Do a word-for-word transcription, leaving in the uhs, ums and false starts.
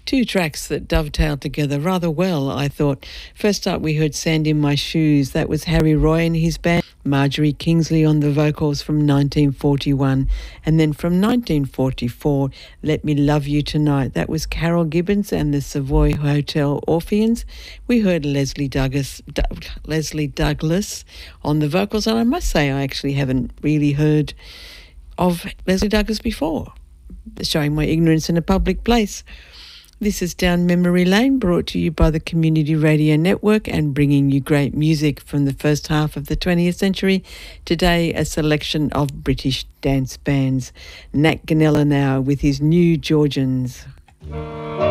Two tracks that dovetailed together rather well, I thought. First up, we heard Sand in My Shoes. That was Harry Roy and his band. Marjorie Kingsley on the vocals from nineteen forty-one. And then from nineteen forty-four, Let Me Love You Tonight. That was Carol Gibbons and the Savoy Hotel Orpheans. We heard Leslie Douglas, D- Leslie Douglas on the vocals. And I must say, I actually haven't really heard of Leslie Douglas before, showing my ignorance in a public place. This is Down Memory Lane, brought to you by the Community Radio Network and bringing you great music from the first half of the twentieth century. Today, a selection of British dance bands. Nat Ganella now with his New Georgians.